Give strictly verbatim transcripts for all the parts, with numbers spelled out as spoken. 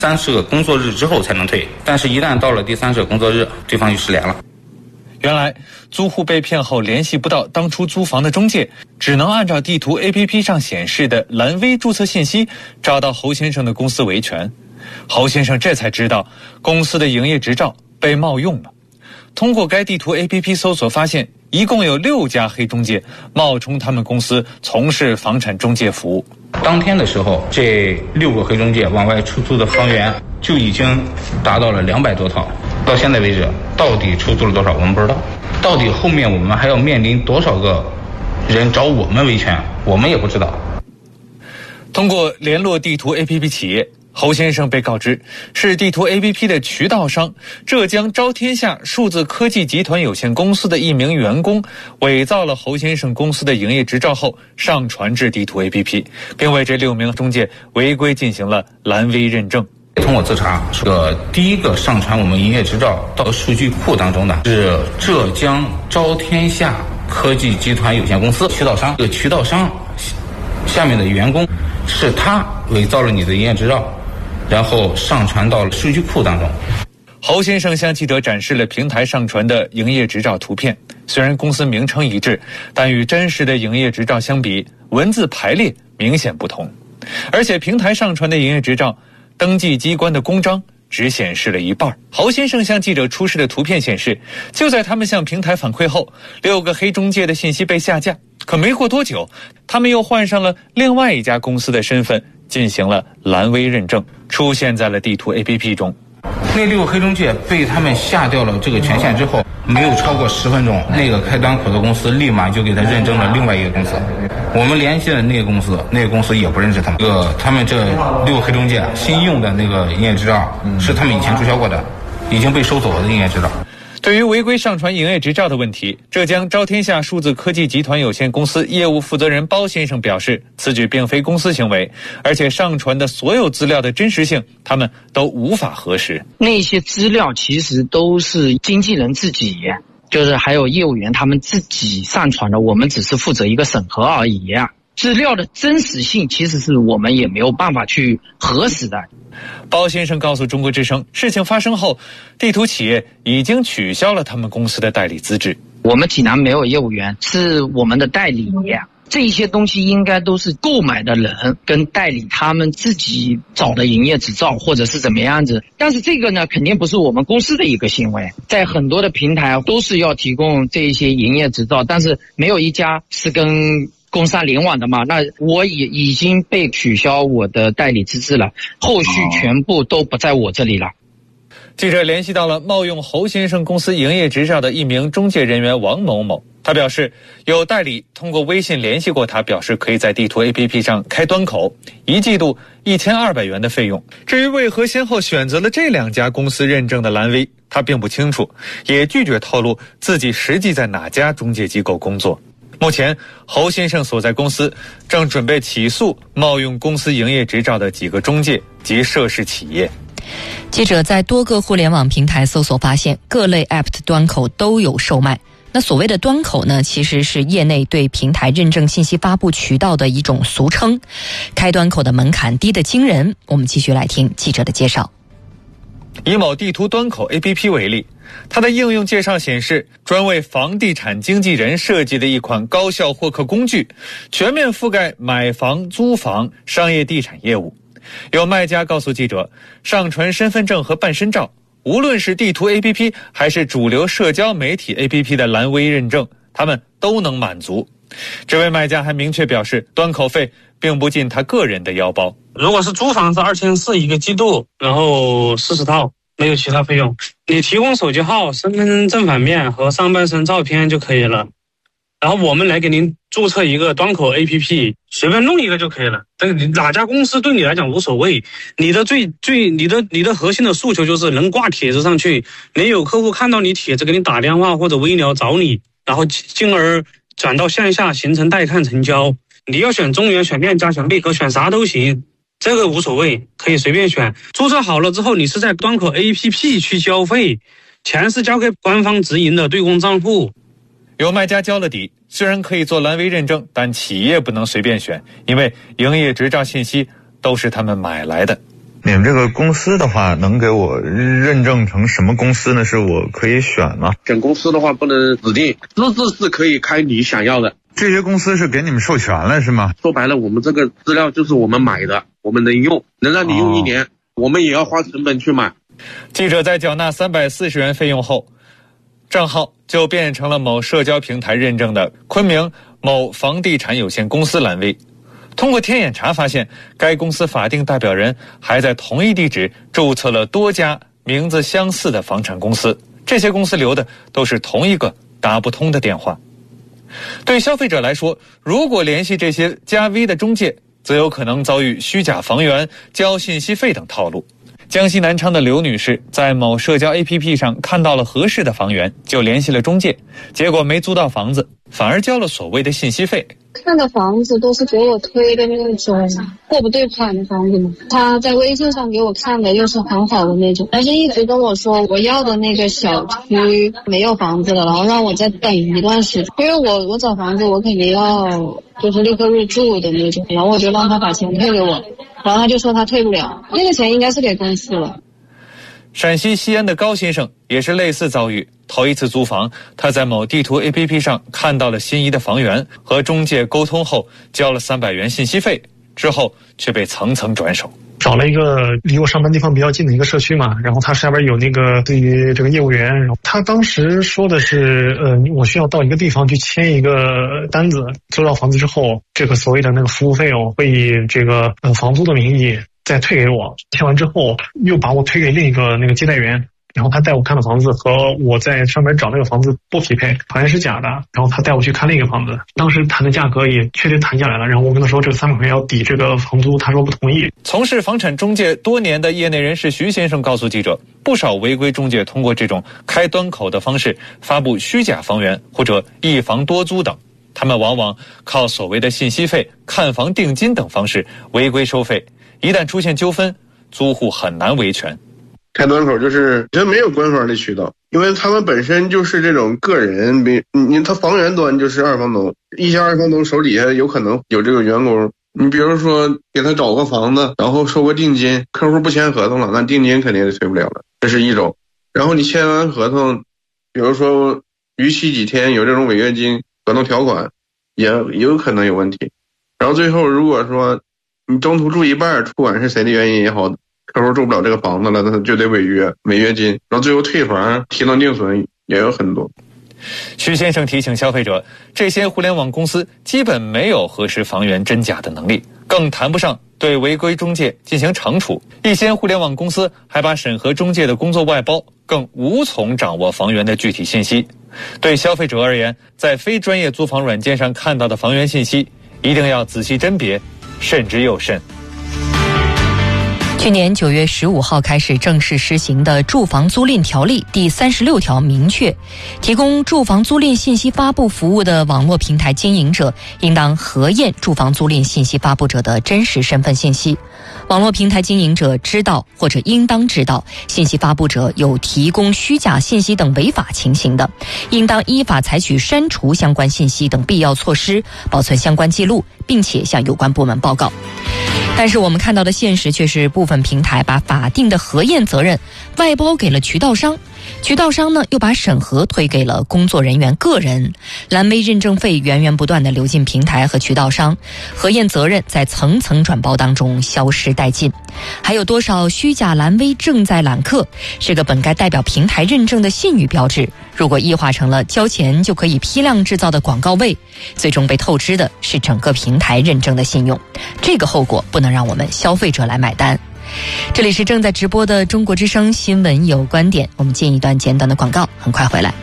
三十个工作日之后才能退，但是一旦到了第三十个工作日，对方就失联了。 原来租户被骗后联系不到当初租房的中介，只能按照地图 A P P 上显示的蓝 V 注册信息找到侯先生的公司维权。侯先生这才知道公司的营业执照被冒用了。通过该地图 A P P 搜索发现，一共有六家黑中介冒充他们公司从事房产中介服务。 当天的时候，这六个黑中介往外出租的房源就已经达到了两百多套。到现在为止，到底出租了多少我们不知道，到底后面我们还要面临多少个人找我们维权，我们也不知道。 通过联络地图 A P P 企业，侯先生被告知是地图 A P P 的渠道商浙江招天下数字科技集团有限公司的一名员工伪造了侯先生公司的营业执照后上传至地图 A P P， 并为这六名中介违规进行了蓝 V 认证。 通过自查，这第一个上传我们营业执照到数据库当中的是浙江招天下科技集团有限公司渠道商。这个渠道商下面的员工是他伪造了你的营业执照，然后上传到了数据库当中。 侯先生向记者展示了平台上传的营业执照图片，虽然公司名称一致，但与真实的营业执照相比，文字排列明显不同。而且平台上传的营业执照登记机关的公章只显示了一半。侯先生向记者出示的图片显示，就在他们向平台反馈后，六个黑中介的信息被下架，可没过多久，他们又换上了另外一家公司的身份，进行了蓝 V 认证，出现在了地图 A P P 中。 那六个黑中介被他们下掉了这个权限之后，没有超过十分钟，那个开端口的公司立马就给他认证了另外一个公司。我们联系了那个公司，那个公司也不认识他们。这个他们这六个黑中介新用的那个营业执照是他们以前注销过的，已经被收走了的营业执照。 对于违规上传营业执照的问题，浙江招天下数字科技集团有限公司业务负责人包先生表示，此举并非公司行为，而且上传的所有资料的真实性他们都无法核实。 那些资料其实都是经纪人自己，就是还有业务员他们自己上传的，我们只是负责一个审核而已。资料的真实性其实是我们也没有办法去核实的。 包先生告诉中国之声，事情发生后，地图企业已经取消了他们公司的代理资质。 我们济南没有业务员，是我们的代理，这些东西应该都是购买的人跟代理他们自己找的营业执照或者是怎么样子。但是这个呢，肯定不是我们公司的一个行为，在很多的平台都是要提供这一些营业执照，但是没有一家是跟工商联网的嘛，那我也已经被取消我的代理资质了，后续全部都不在我这里了。 记者联系到了冒用侯先生公司营业执照的一名中介人员王某某，他表示有代理通过微信联系过他，表示可以在地图 A P P 上开端口，一季度一千二百元的费用。至于为何先后选择了这两家公司认证的蓝 V， 他并不清楚，也拒绝透露自己实际在哪家中介机构工作。目前，侯先生所在公司正准备起诉冒用公司营业执照的几个中介及涉事企业。 记者在多个互联网平台搜索发现，各类 App 的端口都有售卖。那所谓的端口呢，其实是业内对平台认证信息发布渠道的一种俗称。开端口的门槛低得惊人。我们继续来听记者的介绍。 以某地图端口 A P P 为例，它的应用介绍显示，专为房地产经纪人设计的一款高效获客工具，全面覆盖买房、租房、商业地产业务。有卖家告诉记者，上传身份证和办身照，无论是地图 A P P 还是主流社交媒体 A P P 的蓝 V 认证，他们都能满足。这位卖家还明确表示，端口费并不进他个人的腰包。 如果是租房是二千四一个季度，然后四十套，没有其他费用。你提供手机号、身份证反面和上半身照片就可以了。然后我们来给您注册一个端口 A P P， 随便弄一个就可以了。但是哪家公司对你来讲无所谓，你的最最你的你的核心的诉求就是能挂帖子上去，能有客户看到你帖子给你打电话或者微聊找你，然后进而转到线下形成带看成交。你要选中原、选链家、选贝壳，选啥都行，这个无所谓，可以随便选。注册好了之后，你是在端口 A P P 去交费，钱是交给官方直营的对公账户。 有卖家交了底，虽然可以做蓝 V 认证，但企业不能随便选，因为营业执照信息都是他们买来的。 你们这个公司的话，能给我认证成什么公司呢？是我可以选吗？ 选公司的话不能指定，资质是可以开你想要的。 这些公司是给你们授权了是吗？ 说白了，我们这个资料就是我们买的，我们能用，能让你用一年，哦、我们也要花成本去买。 记者在缴纳三百四十元费用后，账号就变成了某社交平台认证的昆明某房地产有限公司蓝 V。通过天眼查发现，该公司法定代表人还在同一地址注册了多家名字相似的房产公司，这些公司留的都是同一个打不通的电话。对消费者来说，如果联系这些加 V 的中介，则有可能遭遇虚假房源、交信息费等套路。江西南昌的刘女士在某社交 A P P 上看到了合适的房源，就联系了中介，结果没租到房子，反而交了所谓的信息费。 看的房子都是给我推的那种货不对款的房子嘛，他在微信上给我看的又是很好的那种，但是一直跟我说我要的那个小区没有房子了，然后让我再等一段时间，因为我我找房子我肯定要就是立刻入住的那种，然后我就让他把钱退给我，然后他就说他退不了，那个钱应该是给公司了。 陕西西安的高先生也是类似遭遇，头一次租房，他在某地图 A P P 上看到了心仪的房源，和中介沟通后交了三百元信息费，之后却被层层转手。 找了一个离我上班地方比较近的一个社区嘛，然后他下边有那个对于这个业务员，然后他当时说的是，呃，我需要到一个地方去签一个单子，租到房子之后，这个所谓的那个服务费用会以这个呃房租的名义再退给我，签完之后又把我推给另一个那个接待员，然后他带我看的房子和我在上面找那个房子不匹配，好像是假的，然后他带我去看另一个房子，当时谈的价格也确实谈下来了，然后我跟他说这个三百块钱要抵这个房租，他说不同意。 从事房产中介多年的业内人士徐先生告诉记者，不少违规中介通过这种开端口的方式发布虚假房源或者一房多租等，他们往往靠所谓的信息费、看房定金等方式违规收费，一旦出现纠纷，租户很难维权。 开端口就是人没有官方的渠道，因为他们本身就是这种个人，没你他房源端就是二房东，一些二房东手底下有可能有这个员工，你比如说给他找个房子，然后收个定金，客户不签合同了，那定金肯定是退不了了，这是一种。然后你签完合同，比如说逾期几天有这种违约金合同条款，也也有可能有问题。然后最后如果说你中途住一半，不管是谁的原因也好，客户住不了这个房子了，那他就得违约，违约金，然后最后退房、提能定损也有很多。 徐先生提醒消费者，这些互联网公司基本没有核实房源真假的能力，更谈不上对违规中介进行惩处。一些互联网公司还把审核中介的工作外包，更无从掌握房源的具体信息。对消费者而言，在非专业租房软件上看到的房源信息，一定要仔细甄别，慎之又慎。 去年九月十五号开始正式实行的《住房租赁条例》第三十六条明确，提供住房租赁信息发布服务的网络平台经营者应当核验住房租赁信息发布者的真实身份信息。网络平台经营者知道或者应当知道信息发布者有提供虚假信息等违法情形的，应当依法采取删除相关信息等必要措施，保存相关记录，并且向有关部门报告。但是我们看到的现实却是，部分平台把法定的核验责任外包给了渠道商，渠道商呢又把审核推给了工作人员个人，蓝 V 认证费源源不断地流进平台和渠道商，核验责任在层层转包当中消失殆尽。还有多少虚假蓝 V 正在揽客，是个本该代表平台认证的信誉标志，如果异化成了交钱就可以批量制造的广告位，最终被透支的是整个平台认证的信用，这个后果不能让我们消费者来买单。这里是正在直播的中国之声新闻有观点，我们进一段简短的广告，很快回来。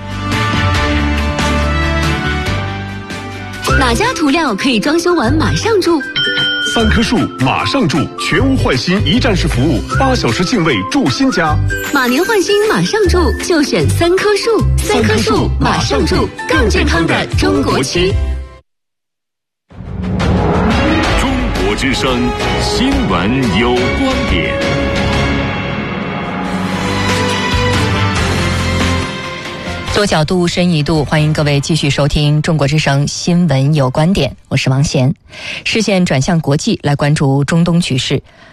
哪家涂料可以装修完马上住？ 三棵树马上住，全屋换新一站式服务，八小时净位住新家。 马年换新马上住，就选三棵树。三棵树马上住，更健康的中国区。 中国之声新闻有观点。 多角度深一度，欢迎各位继续收听中国之声新闻有观点，我是王贤。视线转向国际，来关注中东局势。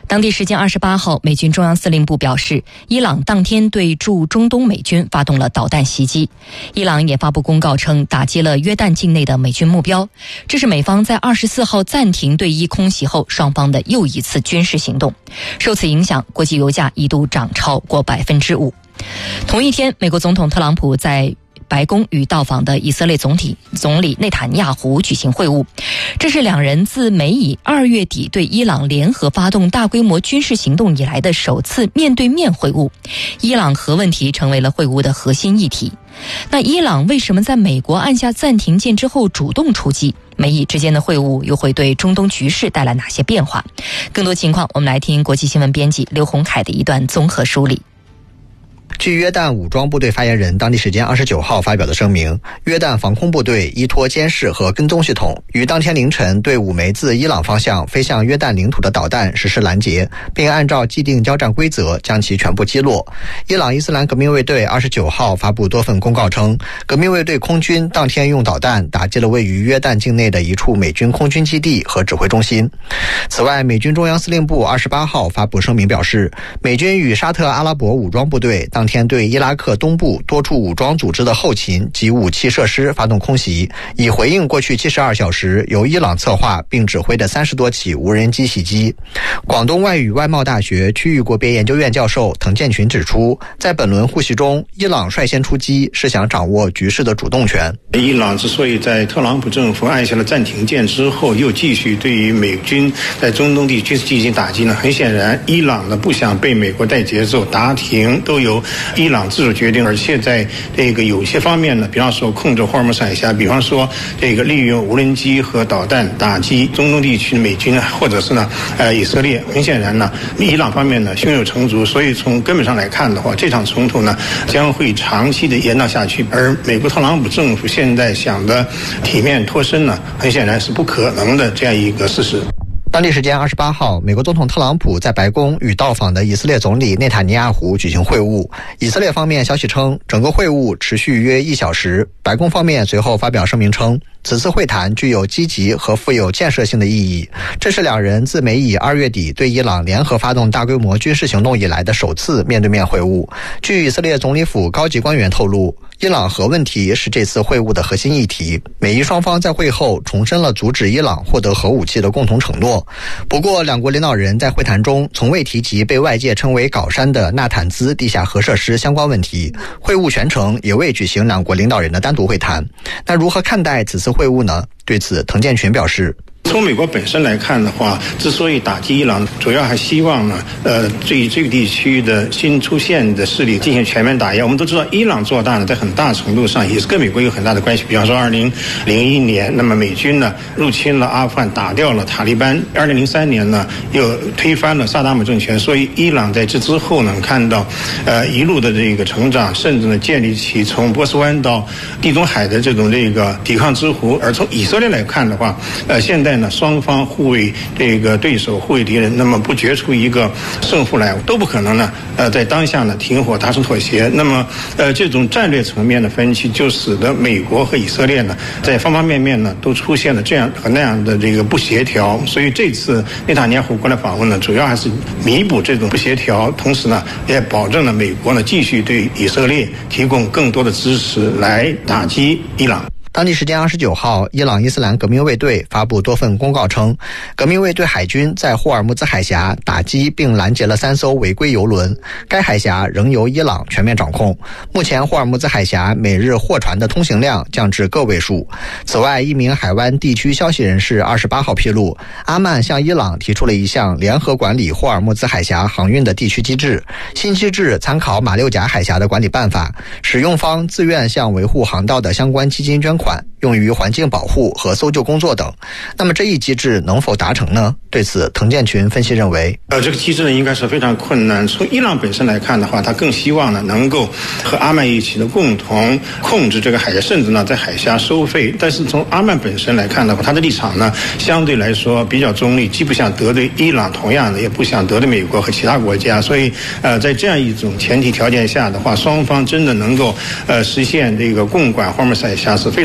当地时间二十八号，美军中央司令部表示，伊朗当天对驻中东美军发动了导弹袭击。伊朗也发布公告称，打击了约旦境内的美军目标。这是美方在二十四号暂停对伊空袭后，双方的又一次军事行动。受此影响，国际油价一度涨超过百分之五。同一天，美国总统特朗普在白宫与到访的以色列总体总理内塔尼亚胡举行会晤，这是两人自美以二月底对伊朗联合发动大规模军事行动以来的首次面对面会晤。伊朗核问题成为了会晤的核心议题。那伊朗为什么在美国按下暂停键之后主动出击？美以之间的会晤又会对中东局势带来哪些变化？更多情况，我们来听国际新闻编辑刘洪凯的一段综合梳理。 据约旦武装部队发言人当地时间二十九号发表的声明，约旦防空部队依托监视和跟踪系统，于当天凌晨对五枚自伊朗方向飞向约旦领土的导弹实施拦截，并按照既定交战规则将其全部击落。伊朗伊斯兰革命卫队二十九号发布多份公告称，革命卫队空军当天用导弹打击了位于约旦境内的一处美军空军基地和指挥中心。此外，美军中央司令部二十八号发布声明表示，美军与沙特阿拉伯武装部队当天对伊拉克东部多处武装组织的后勤及武器设施发动空袭，以回应过去七十二小时由伊朗策划并指挥的三十多起无人机袭击。广东外语外贸大学区域国别研究院教授滕建群指出，在本轮互袭中，伊朗率先出击是想掌握局势的主动权。 伊朗之所以在特朗普政府按下了暂停键之后又继续对于美军在中东地区进行打击呢，很显然伊朗呢不想被美国带节奏，打停都由伊朗自主决定，而且在这个有些方面呢，比方说控制霍尔木兹海峡，比方说这个利用无人机和导弹打击中东地区的美军，或者是呢呃以色列，很显然呢伊朗方面呢胸有成竹，所以从根本上来看的话，这场冲突呢将会长期的延宕下去，而美国特朗普政府现在想的体面脱身呢，很显然是不可能的这样一个事实。 当地时间二十八号，美国总统特朗普在白宫与到访的以色列总理内塔尼亚胡举行会晤。以色列方面消息称，整个会晤持续约一小时。白宫方面随后发表声明称，此次会谈具有积极和富有建设性的意义，这是两人自美以二月底对伊朗联合发动大规模军事行动以来的首次面对面会晤。据以色列总理府高级官员透露，伊朗核问题是这次会晤的核心议题，美伊双方在会后重申了阻止伊朗获得核武器的共同承诺。不过，两国领导人在会谈中从未提及被外界称为“镐山”的纳坦兹地下核设施相关问题。会晤全程也未举行两国领导人的单独会谈。那如何看待此次会晤呢？对此，滕建群表示， 从美国本身来看的话，之所以打击伊朗，主要还希望呢，呃，对这个地区的新出现的势力进行全面打压。我们都知道，伊朗做大呢，在很大程度上也是跟美国有很大的关系。比方说，二零零一年，那么美军呢入侵了阿富汗，打掉了塔利班；二零零三年呢，又推翻了萨达姆政权。所以，伊朗在这之后呢，看到呃一路的这个成长，甚至呢建立起从波斯湾到地中海的这种这个抵抗之湖。而从以色列来看的话，呃，现在呢，双方互为这个对手，互为敌人，那么不决出一个胜负来，都不可能呢。呃，在当下呢，停火达成妥协。那么，呃，这种战略层面的分歧，就使得美国和以色列呢，在方方面面呢，都出现了这样和那样的这个不协调。所以这次内塔尼亚胡过来访问呢，主要还是弥补这种不协调，同时呢，也保证了美国呢继续对以色列提供更多的支持，来打击伊朗。 当地时间二十九号，伊朗伊斯兰革命卫队发布多份公告称，革命卫队海军在霍尔木兹海峡打击并拦截了三艘违规油轮，该海峡仍由伊朗全面掌控。目前霍尔木兹海峡每日货船的通行量降至个位数。此外，一名海湾地区消息人士二十八号披露，阿曼向伊朗提出了一项联合管理霍尔木兹海峡航运的地区机制，新机制参考马六甲海峡的管理办法，使用方自愿向维护航道的相关基金捐款，用于环境保护和搜救工作等。那么这一机制能否达成呢？对此，滕建群分析认为， 呃，这个机制呢应该是非常困难。从伊朗本身来看的话，他更希望呢能够和阿曼一起的共同控制这个海峡，甚至呢在海峡收费。但是从阿曼本身来看的话，他的立场呢相对来说比较中立，既不想得罪伊朗，同样的也不想得罪美国和其他国家。所以，呃，在这样一种前提条件下的话，双方真的能够呃实现这个共管霍尔木兹海峡是非常困难。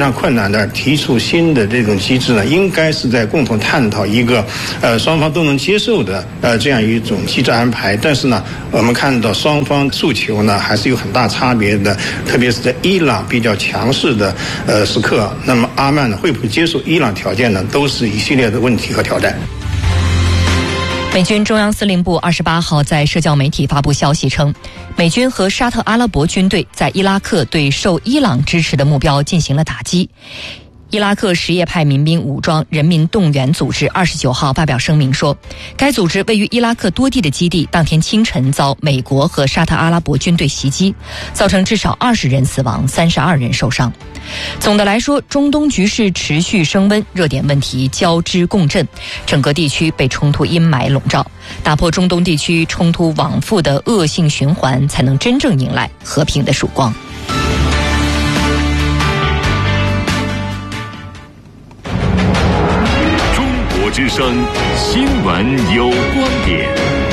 版的提出新的这种机制呢，应该是在共同探讨一个呃双方都能接受的呃这样一种机制安排。但是呢，我们看到双方诉求呢还是有很大差别的，特别是在伊朗比较强势的呃时刻，那么阿曼呢会不会接受伊朗条件呢，都是一系列的问题和挑战。 美军中央司令部二十八号在社交媒体发布消息称，美军和沙特阿拉伯军队在伊拉克对受伊朗支持的目标进行了打击。伊拉克什叶派民兵武装人民动员组织二十九号发表声明说，该组织位于伊拉克多地的基地当天清晨遭美国和沙特阿拉伯军队袭击，造成至少二十人死亡，三十二人受伤。总的来说，中东局势持续升温，热点问题交织共振，整个地区被冲突阴霾笼罩，打破中东地区冲突往复的恶性循环，才能真正迎来和平的曙光。 之声新闻有观点。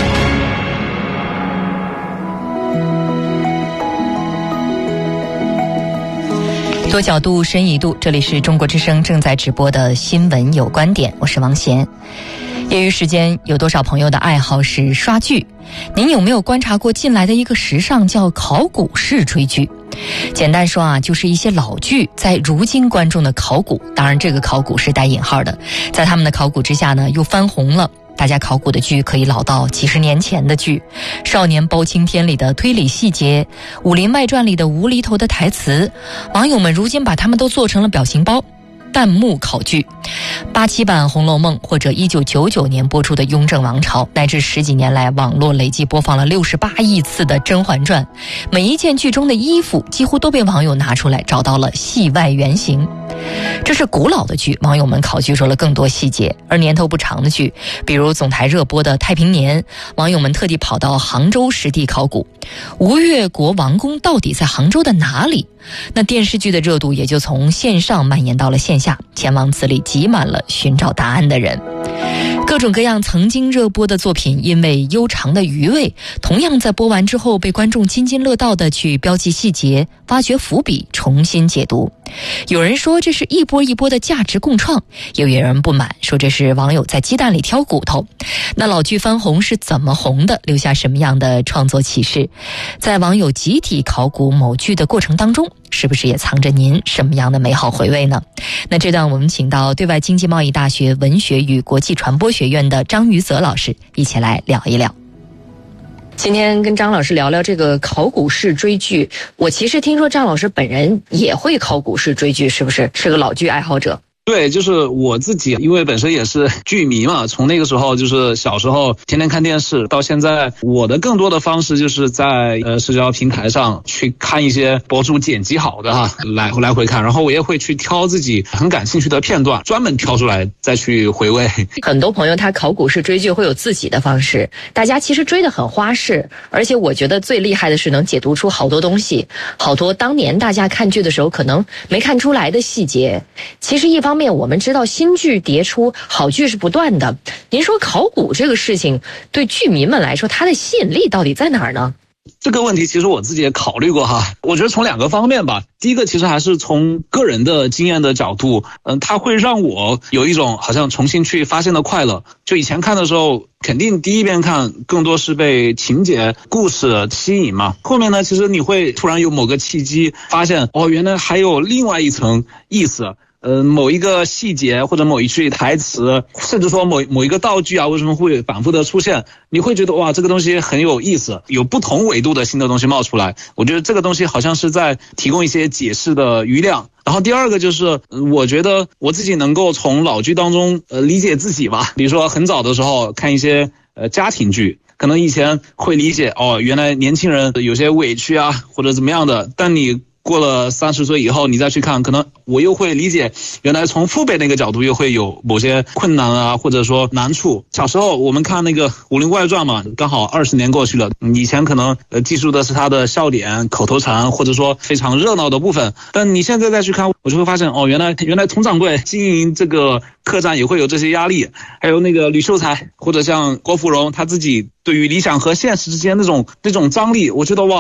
多角度深一度，这里是中国之声正在直播的新闻有观点，我是王贤。业余时间有多少朋友的爱好是刷剧？您有没有观察过近来的一个时尚叫考古式追剧？简单说啊，就是一些老剧在如今观众的考古，当然这个考古是带引号的，在他们的考古之下呢又翻红了。大家考古的剧可以老到几十年前的剧，少年包青天里的推理细节，武林外传里的无厘头的台词，网友们如今把他们都做成了表情包。弹幕考据，八七版《红楼梦》或者一九九九年播出的《雍正王朝》，乃至十几年来网络累计播放了六十八亿次的《甄嬛传》，每一件剧中的衣服几乎都被网友拿出来找到了戏外原型。这是古老的剧，网友们考据出了更多细节；而年头不长的剧，比如总台热播的《太平年》，网友们特地跑到杭州实地考古，吴越国王宫到底在杭州的哪里？那电视剧的热度也就从线上蔓延到了线下，前往此里挤满了寻找答案的人。各种各样曾经热播的作品，因为悠长的余味，同样在播完之后被观众津津乐道地去标记细节，挖掘伏笔，重新解读。有人说这是一波一波的价值共创，又有人不满，说这是网友在鸡蛋里挑骨头。那老剧翻红是怎么红的？留下什么样的创作启示？在网友集体考古某剧的过程当中，是不是也藏着您什么样的美好回味呢？那这段我们请到对外经济贸易大学文学与国际传播学院的张于泽老师一起来聊一聊。今天跟张老师聊聊这个考古式追剧，我其实听说张老师本人也会考古式追剧，是不是？是个老剧爱好者。 对，就是我自己，因为本身也是剧迷嘛，从那个时候就是小时候天天看电视，到现在我的更多的方式就是在呃社交平台上去看一些博主剪辑好的哈，来来回看，然后我也会去挑自己很感兴趣的片段，专门挑出来再去回味。 很多朋友他考古式追剧会有自己的方式，大家其实追得很花式，而且我觉得最厉害的是能解读出好多东西，好多当年大家看剧的时候可能没看出来的细节。其实一方面我们知道新剧迭出，好剧是不断的，您说考古这个事情对剧迷们来说它的吸引力到底在哪儿呢？ 这个问题其实我自己也考虑过哈，我觉得从两个方面吧。第一个其实还是从个人的经验的角度，嗯，它会让我有一种好像重新去发现的快乐。就以前看的时候，肯定第一遍看更多是被情节、故事吸引嘛。后面呢，其实你会突然有某个契机，发现哦，原来还有另外一层意思。呃，某一个细节或者某一句台词，甚至说某某一个道具啊，为什么会反复的出现？你会觉得哇，这个东西很有意思，有不同维度的新的东西冒出来。我觉得这个东西好像是在提供一些解释的余量。然后第二个就是，我觉得我自己能够从老剧当中呃理解自己吧。比如说很早的时候看一些呃家庭剧，可能以前会理解哦，原来年轻人有些委屈啊或者怎么样的，但你过了三十岁以后，你再去看，可能我又会理解，原来从父辈那个角度又会有某些困难啊，或者说难处。小时候我们看那个《武林外传》嘛，刚好二十年过去了，以前可能呃记述的是他的笑点、口头禅，或者说非常热闹的部分，但你现在再去看，我就会发现哦，原来原来佟掌柜经营这个客栈也会有这些压力，还有那个吕秀才或者像郭芙蓉，他自己对于理想和现实之间那种那种张力，我觉得哇。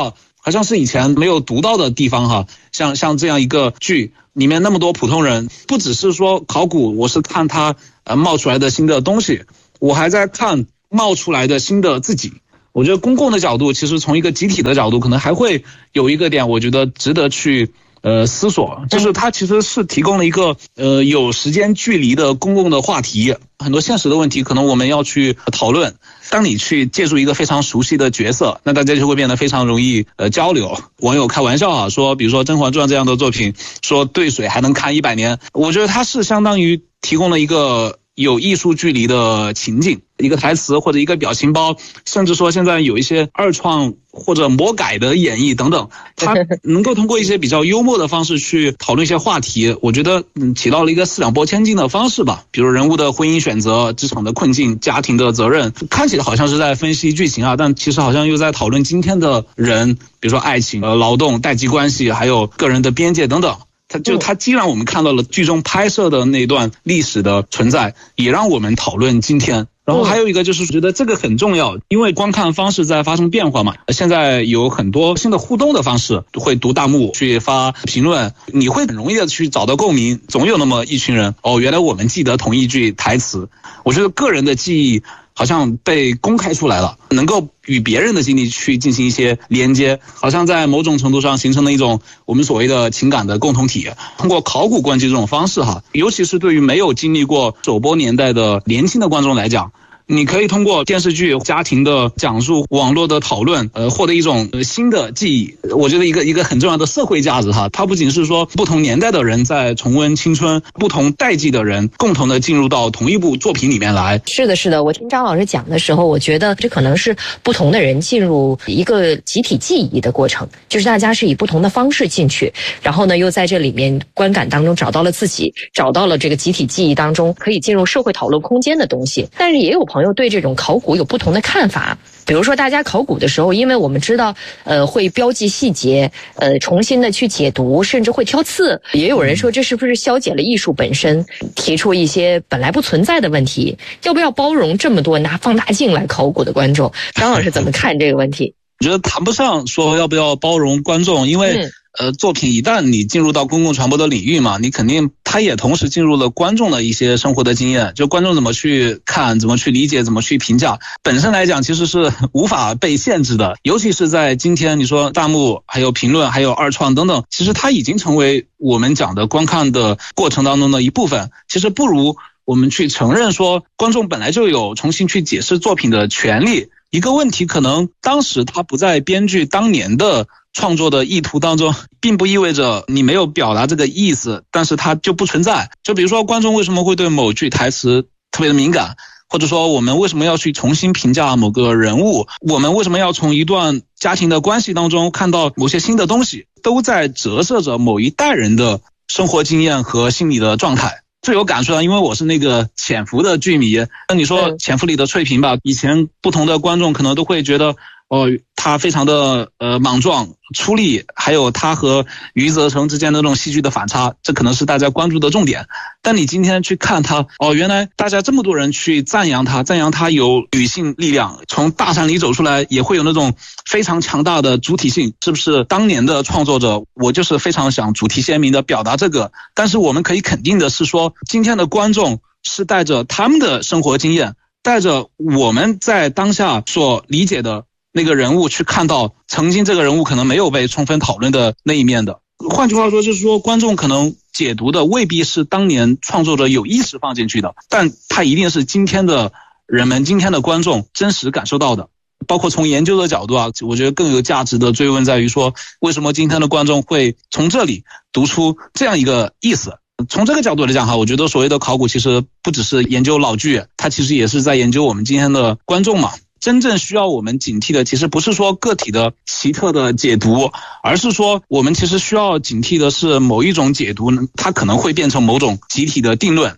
好像是以前没有读到的地方哈。像像这样一个剧里面那么多普通人，不只是说考古，我是看它呃冒出来的新的东西，我还在看冒出来的新的自己。我觉得公共的角度，其实从一个集体的角度，可能还会有一个点，我觉得值得去呃思索，就是它其实是提供了一个呃有时间距离的公共的话题，很多现实的问题可能我们要去讨论。当你去借助一个非常熟悉的角色，那大家就会变得非常容易呃交流。网友开玩笑啊，说比如说《甄嬛传》这样的作品，说兑水还能看一百年，我觉得它是相当于提供了一个有艺术距离的情景，一个台词或者一个表情包，甚至说现在有一些二创或者魔改的演绎等等，它能够通过一些比较幽默的方式去讨论一些话题，我觉得嗯起到了一个四两拨千斤的方式吧。比如人物的婚姻选择、职场的困境、家庭的责任，看起来好像是在分析剧情啊，但其实好像又在讨论今天的人，比如说爱情、呃劳动、代际关系，还有个人的边界等等。它就它既让我们看到了剧中拍摄的那段历史的存在，也让我们讨论今天。然后还有一个就是觉得这个很重要，因为观看方式在发生变化嘛，现在有很多新的互动的方式，会读弹幕、去发评论，你会很容易的去找到共鸣。总有那么一群人，哦，原来我们记得同一句台词。我觉得个人的记忆好像被公开出来了，能够与别人的经历去进行一些连接，好像在某种程度上形成了一种我们所谓的情感的共同体。通过考古观剧这种方式哈，尤其是对于没有经历过首播年代的年轻的观众来讲，你可以通过电视剧、家庭的讲述、网络的讨论，呃，获得一种、呃、新的记忆。我觉得一个一个很重要的社会价值哈，它不仅是说不同年代的人在重温青春，不同代际的人共同的进入到同一部作品里面来。 是的，是的，我听张老师讲的时候，我觉得这可能是不同的人进入一个集体记忆的过程，就是大家是以不同的方式进去，然后呢，又在这里面观感当中找到了自己，找到了这个集体记忆当中可以进入社会讨论空间的东西。但是也有朋友对这种考古有不同的看法，比如说大家考古的时候，因为我们知道呃会标记细节，呃重新的去解读，甚至会挑刺，也有人说这是不是消解了艺术本身，提出一些本来不存在的问题，要不要包容这么多拿放大镜来考古的观众？张老师怎么看这个问题？ 我觉得谈不上说要不要包容观众，因为、嗯呃，作品一旦你进入到公共传播的领域嘛，你肯定它也同时进入了观众的一些生活的经验，就观众怎么去看、怎么去理解、怎么去评价，本身来讲其实是无法被限制的。尤其是在今天，你说弹幕、还有评论、还有二创等等，其实它已经成为我们讲的观看的过程当中的一部分。其实不如我们去承认说，观众本来就有重新去解释作品的权利。一个问题可能当时它不在编剧当年的创作的意图当中，并不意味着你没有表达这个意思，但是它就不存在。就比如说观众为什么会对某句台词特别的敏感，或者说我们为什么要去重新评价某个人物，我们为什么要从一段家庭的关系当中看到某些新的东西，都在折射着某一代人的生活经验和心理的状态。最有感触的，因为我是那个潜伏的剧迷，那你说潜伏里的翠萍吧，以前不同的观众可能都会觉得哦，他非常的呃莽撞出力，还有他和余则成之间的那种戏剧的反差，这可能是大家关注的重点。但你今天去看他，哦，原来大家这么多人去赞扬他，赞扬他有女性力量，从大山里走出来也会有那种非常强大的主体性，是不是当年的创作者我就是非常想主题鲜明的表达这个。但是我们可以肯定的是说，今天的观众是带着他们的生活经验，带着我们在当下所理解的那个人物去看到曾经这个人物可能没有被充分讨论的那一面的。换句话说，就是说观众可能解读的未必是当年创作者有意识放进去的，但它一定是今天的人们、今天的观众真实感受到的。包括从研究的角度啊，我觉得更有价值的追问在于说，为什么今天的观众会从这里读出这样一个意思。从这个角度来讲哈，我觉得所谓的考古其实不只是研究老剧，它其实也是在研究我们今天的观众嘛。真正需要我们警惕的其实不是说个体的奇特的解读，而是说我们其实需要警惕的是某一种解读它可能会变成某种集体的定论。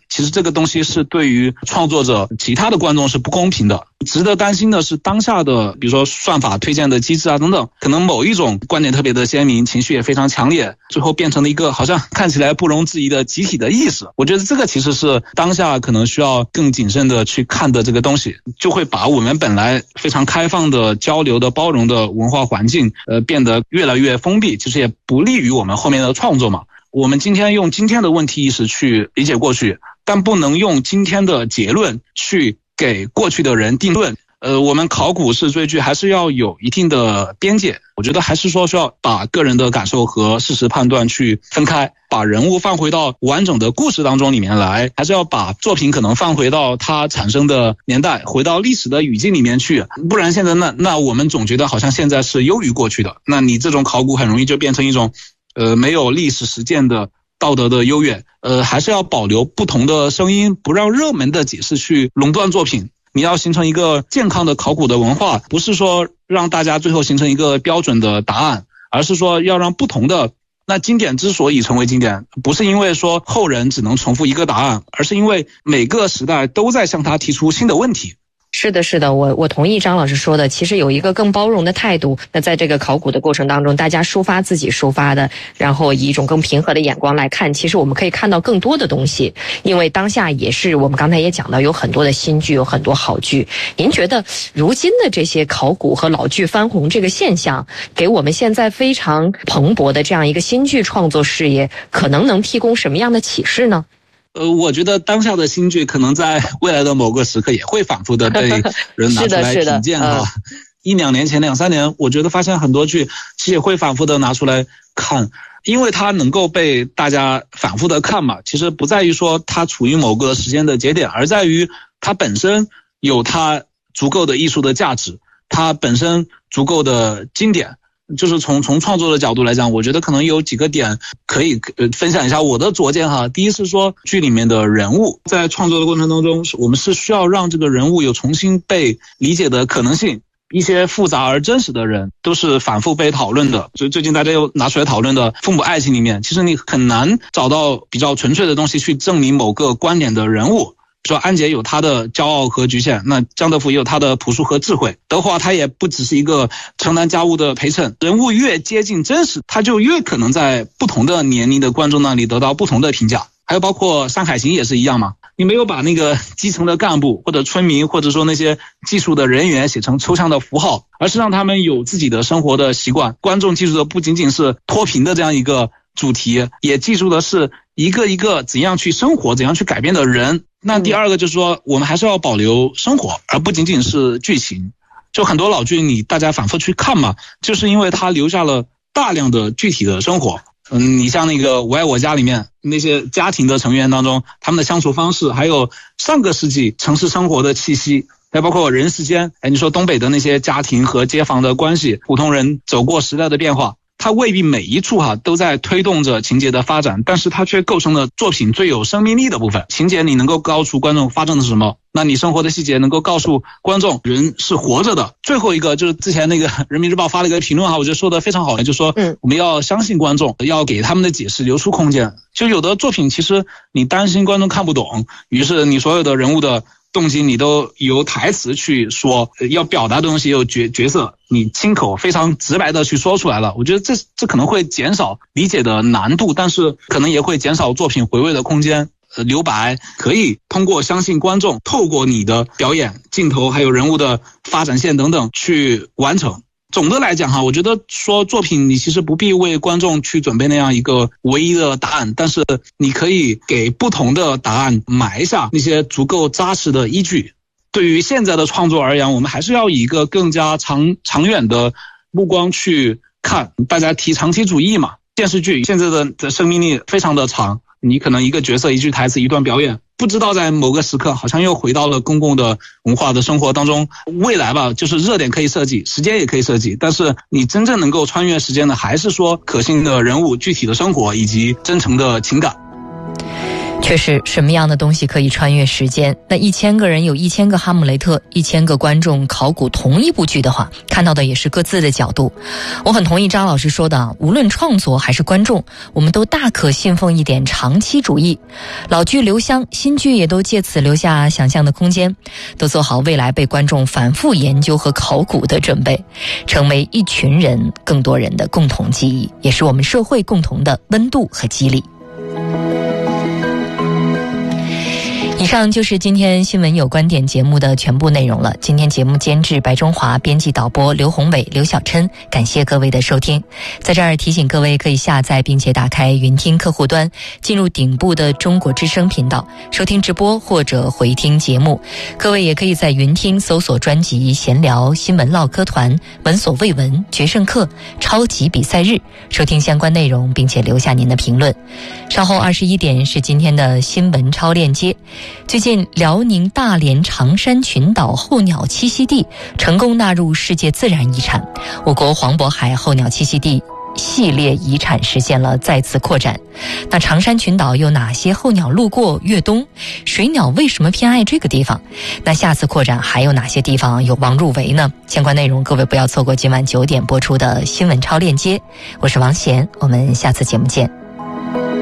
其实这个东西是对于创作者其他的观众是不公平的。值得担心的是当下的比如说算法推荐的机制啊等等，可能某一种观点特别的鲜明，情绪也非常强烈，最后变成了一个好像看起来不容置疑的集体的意识。我觉得这个其实是当下可能需要更谨慎的去看的这个东西，就会把我们本来非常开放的交流的包容的文化环境呃变得越来越封闭，其实也不利于我们后面的创作嘛。我们今天用今天的问题意识去理解过去，但不能用今天的结论去给过去的人定论。呃，我们考古式追剧还是要有一定的边界，我觉得还是说需要把个人的感受和事实判断去分开，把人物放回到完整的故事当中里面来，还是要把作品可能放回到它产生的年代，回到历史的语境里面去。不然现在那那我们总觉得好像现在是优于过去的，那你这种考古很容易就变成一种呃没有历史实践的道德的优越。呃，还是要保留不同的声音，不让热门的解释去垄断作品。你要形成一个健康的考古的文化，不是说让大家最后形成一个标准的答案，而是说要让不同的，那经典之所以成为经典，不是因为说后人只能重复一个答案，而是因为每个时代都在向他提出新的问题。 是的，是的，我我同意张老师说的，其实有一个更包容的态度。那在这个考古的过程当中，大家抒发自己抒发的，然后以一种更平和的眼光来看，其实我们可以看到更多的东西。因为当下也是我们刚才也讲到，有很多的新剧，有很多好剧。您觉得如今的这些考古和老剧翻红这个现象，给我们现在非常蓬勃的这样一个新剧创作事业，可能能提供什么样的启示呢？ 呃，我觉得当下的新剧可能在未来的某个时刻也会反复的被人拿出来品鉴啊。一两年前、两三年，我觉得发现很多剧其实也会反复的拿出来看，因为它能够被大家反复的看嘛。其实不在于说它处于某个时间的节点，而在于它本身有它足够的艺术的价值，它本身足够的经典。就是从从创作的角度来讲，我觉得可能有几个点可以呃分享一下我的拙见哈。第一是说剧里面的人物在创作的过程当中，我们是需要让这个人物有重新被理解的可能性。一些复杂而真实的人都是反复被讨论的，就最近大家又拿出来讨论的父母爱情里面，其实你很难找到比较纯粹的东西去证明某个观点的人物。说安杰有他的骄傲和局限，那张德福也有他的朴素和智慧，德华他也不只是一个承担家务的陪衬。人物越接近真实，他就越可能在不同的年龄的观众那里得到不同的评价。还有包括山海情也是一样嘛，你没有把那个基层的干部或者村民或者说那些技术的人员写成抽象的符号，而是让他们有自己的生活的习惯。观众记住的不仅仅是脱贫的这样一个主题，也记住的是一个一个怎样去生活、怎样去改变的人。那第二个就是说，我们还是要保留生活，而不仅仅是剧情。就很多老剧你大家反复去看嘛，就是因为它留下了大量的具体的生活。嗯，你像那个《我爱我家》里面那些家庭的成员当中，他们的相处方式，还有上个世纪城市生活的气息，还包括人世间，哎，你说东北的那些家庭和街坊的关系，普通人走过时代的变化，它未必每一处哈都在推动着情节的发展，但是它却构成了作品最有生命力的部分。情节你能够告诉观众发生的是什么，那你生活的细节能够告诉观众人是活着的。最后一个就是之前那个人民日报发了一个评论哈，我觉得说的非常好，就说我们要相信观众，要给他们的解释留出空间。就有的作品其实你担心观众看不懂，于是你所有的人物的动机你都由台词去说，要表达的东西有角角色你亲口非常直白的去说出来了。我觉得这这可能会减少理解的难度，但是可能也会减少作品回味的空间。呃，留白可以通过相信观众，透过你的表演、镜头还有人物的发展线等等去完成。总的来讲哈，我觉得说作品你其实不必为观众去准备那样一个唯一的答案，但是你可以给不同的答案埋下那些足够扎实的依据。对于现在的创作而言，我们还是要以一个更加长长远的目光去看。大家提长期主义嘛，电视剧现在的的生命力非常的长，你可能一个角色一句台词一段表演，不知道在某个时刻好像又回到了公共的文化的生活当中。未来吧，就是热点可以设计，时间也可以设计，但是你真正能够穿越时间的还是说可信的人物、具体的生活以及真诚的情感。 确实，什么样的东西可以穿越时间？那一千个人有一千个哈姆雷特，一千个观众考古同一部剧的话，看到的也是各自的角度。我很同意张老师说的，无论创作还是观众，我们都大可信奉一点长期主义。老剧留香，新剧也都借此留下想象的空间，都做好未来被观众反复研究和考古的准备，成为一群人、更多人的共同记忆，也是我们社会共同的温度和激励。以上就是今天新闻有观点节目的全部内容了。今天节目监制白中华，编辑导播刘宏伟、刘小琛，感谢各位的收听。在这儿提醒各位可以下载并且打开云听客户端，进入顶部的中国之声频道收听直播或者回听节目。各位也可以在云听搜索专辑闲聊、新闻唠嗑团、闻所未闻、决胜课、超级比赛日收听相关内容，并且留下您的评论。稍后二十一点是今天的新闻超链接。最近辽宁大连长山群岛候鸟栖息地成功纳入世界自然遗产，我国黄渤海候鸟栖息地系列遗产实现了再次扩展。那长山群岛有哪些候鸟路过越冬？水鸟为什么偏爱这个地方？那下次扩展还有哪些地方有望入围呢？相关内容各位不要错过今晚九点播出的新闻超链接。我是王贤，我们下次节目见。